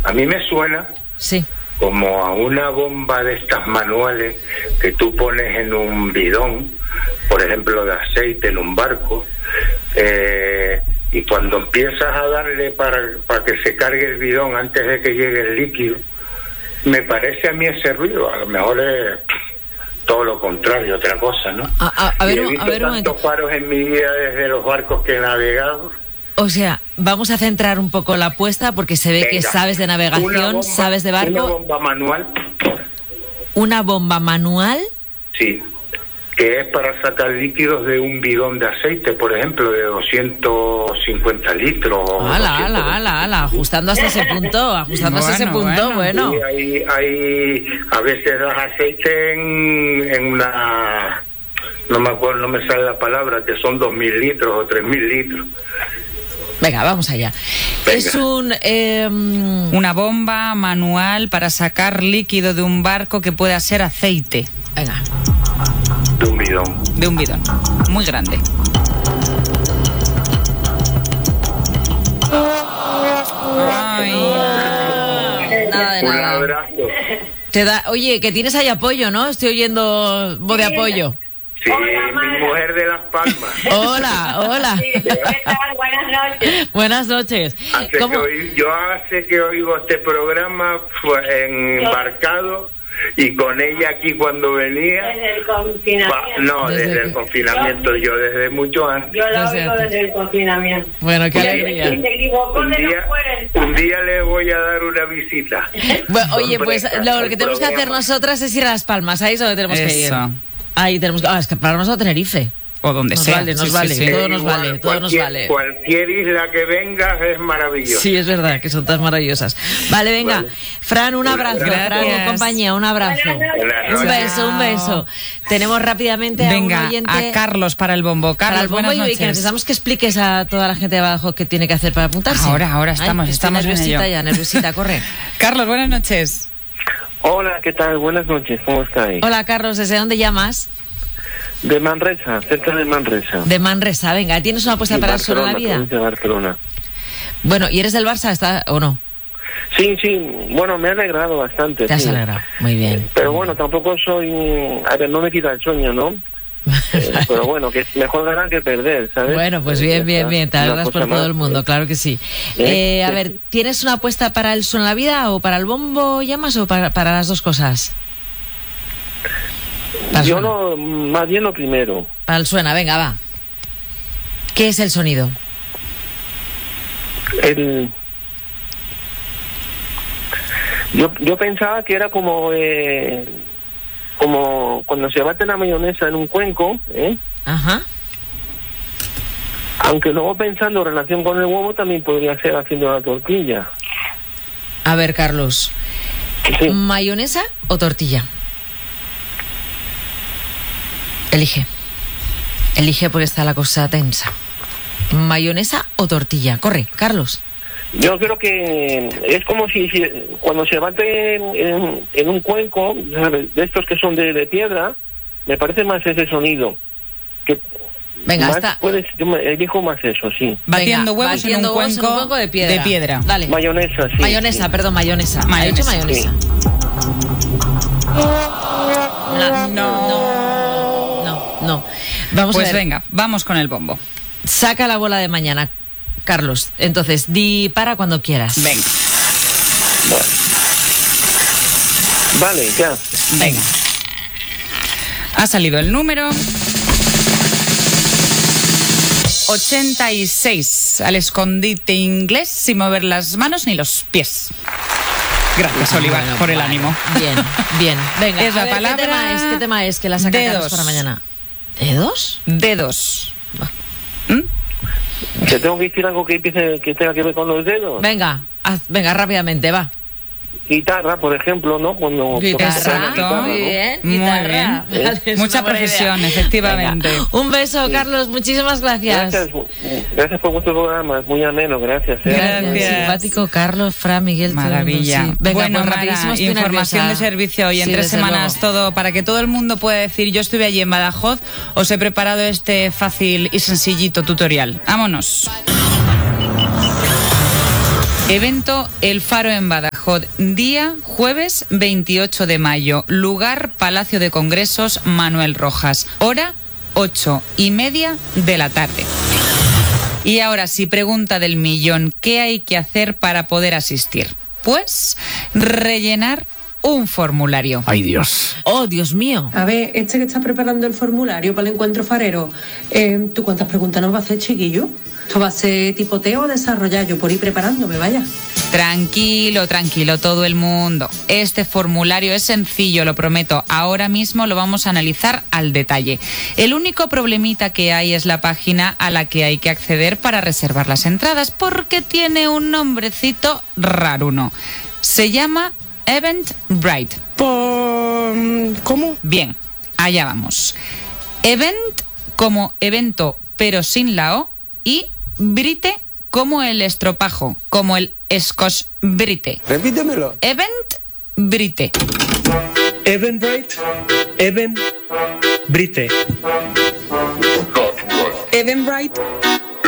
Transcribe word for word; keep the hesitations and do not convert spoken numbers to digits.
a mí me suena sí. como a una bomba de estas manuales que tú pones en un bidón, por ejemplo, de aceite en un barco, eh, y cuando empiezas a darle para, para que se cargue el bidón antes de que llegue el líquido, me parece a mí ese ruido. A lo mejor es todo lo contrario, otra cosa, ¿no? A, a, a ver, y he visto a ver, un tantos momento. faros en mi vida desde los barcos que he navegado. O sea, vamos a centrar un poco la apuesta porque se ve Venga, que sabes de una navegación, bomba, sabes de barco. Una bomba manual. ¿Una bomba manual? Sí, que es para sacar líquidos de un bidón de aceite, por ejemplo, de doscientos cincuenta litros. Ala, ala, ala, ala, ajustando hasta ese punto, ajustando hasta ese Bueno, punto, bueno. Sí, hay, hay, a veces das aceite en, en una, no me acuerdo, no me sale la palabra, que son dos mil litros o tres mil litros. Venga, vamos allá. Venga. Es un... Eh, Una bomba manual para sacar líquido de un barco que pueda ser aceite. venga. De un bidón. De un bidón. Muy grande. Ay. Nada de Un nada. abrazo. Te da, oye, que tienes ahí apoyo, ¿no? Estoy oyendo voz de apoyo. Sí, Hola, mi Mara. mujer de Las Palmas. Hola, hola. Sí, ¿qué tal? Buenas noches. Buenas noches. Hace ¿Cómo? que oí- yo hace que oigo este programa fue embarcado y con ella aquí cuando venía. Desde el pa- confinamiento. no, Desde desde, que- el confinamiento, yo desde mucho antes. Yo lo Desde oigo antes. desde el confinamiento. Bueno, qué Y alegría. se equivocó Un de no día, poder un día le voy a dar una visita. Bueno, oye, pues Sorpresa, lo el que tenemos que hacer programa. nosotras es ir a Las Palmas. Ahí es donde tenemos que ir. Eso. Ahí tenemos que... Ah, es que para nosotros a Tenerife. O donde Nos sea. vale, nos Sí, sí, vale. sí. Todo nos Igual, vale, todo nos cualquier- vale. Cualquier isla que venga es maravillosa. Sí, es verdad, que son tan maravillosas. Vale, venga. Vale. Fran, un abrazo. Gracias. Fran y compañía, un abrazo. Buenas noches. Un beso, un beso. Tenemos rápidamente a Venga, un oyente... a Carlos para el bombo. Carlos, para el bombo buenas y noches. que necesitamos que expliques a toda la gente de abajo qué tiene que hacer para apuntarse. Ahora, ahora estamos, Ay, estoy estamos en nerviosita ello. ya, nerviosita, corre. Carlos, buenas noches. Hola, ¿qué tal? Buenas noches, ¿cómo estáis? Hola, Carlos, ¿desde dónde llamas? De Manresa, cerca de Manresa. De Manresa, venga, ¿tienes una apuesta Sí, para el sur de la Barcelona, vida? provincia de Barcelona. Bueno, ¿y eres del Barça está, o no? Sí, sí, bueno, me ha alegrado bastante. Te has sí. alegrado, muy bien. Pero bueno, tampoco soy... A ver, no me quita el sueño, ¿no? Eh, pero bueno, que mejor ganar que perder, ¿sabes? Bueno, pues Eh, bien, ya bien, está. bien, te Una alegras por cosa todo más. el mundo, claro que sí. ¿Eh? Eh, a ver, ¿tienes una apuesta para el sur en la vida o para el bombo llamas o para, para las dos cosas? Para el Yo suena. no, más bien lo primero. Para el suena, venga, va. ¿Qué es el sonido? El... Yo, yo pensaba que era como... Eh, como cuando se bate la mayonesa en un cuenco, ¿eh? Ajá. Aunque luego pensando en relación con el huevo también podría ser haciendo la tortilla. A ver, Carlos, Sí. ¿mayonesa o tortilla? Elige. Elige porque está la cosa tensa. ¿Mayonesa o tortilla? Corre, Carlos. Yo creo que es como si, si cuando se bate en, en, en un cuenco, ¿sabes? De estos que son de, de piedra, me parece más ese sonido. Que Venga, más está. puedes, yo me elijo más eso, sí. Batiendo Venga, huevos, batiendo en, un huevos cuenco en un cuenco de piedra. de piedra. Dale. Mayonesa, sí. Mayonesa, sí. perdón, mayonesa. Mayonesa, Ha dicho mayonesa. No, no, no, no. Vamos Pues a ver. venga, vamos con el bombo. Saca la bola de mañana, Carlos. Entonces, di para cuando quieras. Venga, Vale, ya. venga. Ha salido el número ochenta y seis. Al escondite inglés sin mover las manos ni los pies. Gracias, Olivar, Bueno, por el vale. ánimo. Bien, bien. Venga, Es a la ver, palabra ¿qué tema es? ¿Qué tema es que la saca Carlos dedos. para mañana? ¿Dedos? Dedos. ¿Te tengo que decir algo que empiece, que tenga que ver con los dedos? Venga, haz- venga, rápidamente, va. Guitarra, por ejemplo, ¿no? Cuando Guitarra, tocas la guitarra, muy ¿no? bien, Muy guitarra. bien. Vale, es Mucha una buena profesión, idea. efectivamente. Venga, un beso, Carlos, muchísimas gracias. Gracias, gracias por vuestro programa, es muy ameno, gracias. ¿eh? Gracias. Simpático, Carlos, Fra, Miguel. todo el mundo, Maravilla. sí. Venga, bueno, pues Mara, rapidísimo, estoy información nerviosa. de servicio hoy en Sí, tres desde semanas luego. todo para que todo el mundo pueda decir yo estuve allí en Badajoz. Os he preparado este fácil y sencillito tutorial. Vámonos. Evento El Faro en Badajoz. Badajoz, día jueves veintiocho de mayo, lugar Palacio de Congresos Manuel Rojas, hora ocho y media de la tarde. Y ahora sí, pregunta del millón, ¿qué hay que hacer para poder asistir? Pues rellenar un formulario. ¡Ay, Dios! ¡Oh, Dios mío! A ver, este que está preparando el formulario para el encuentro farero, eh, ¿tú cuántas preguntas nos va a hacer, chiquillo? ¿Esto va a ser tipo teo o desarrollar? Yo por ir preparándome, vaya. Tranquilo, tranquilo, todo el mundo. Este formulario es sencillo, lo prometo. Ahora mismo lo vamos a analizar al detalle. El único problemita que hay es la página a la que hay que acceder para reservar las entradas, porque tiene un nombrecito raruno. Se llama Eventbrite. ¿Cómo? Bien, allá vamos. Event como evento, pero sin la O, y Brite como el estropajo, como el Scotch Brite. Repítemelo. Eventbrite. Eventbrite. Eventbrite. Eventbrite.